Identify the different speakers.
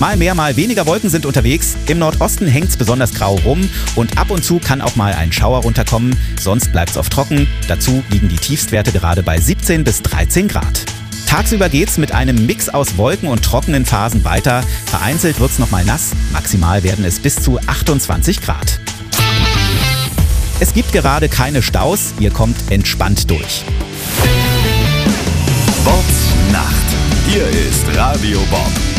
Speaker 1: Mal mehr, mal weniger Wolken sind unterwegs. Im Nordosten hängt's besonders grau rum und ab und zu kann auch mal ein Schauer runterkommen. Sonst bleibt's oft trocken. Dazu liegen die Tiefstwerte gerade bei 17 bis 13 Grad. Tagsüber geht's mit einem Mix aus Wolken und trockenen Phasen weiter. Vereinzelt wird's noch mal nass. Maximal werden es bis zu 28 Grad. Es gibt gerade keine Staus. Ihr kommt entspannt durch.
Speaker 2: Bobbs Nacht. Hier ist Radio Bob.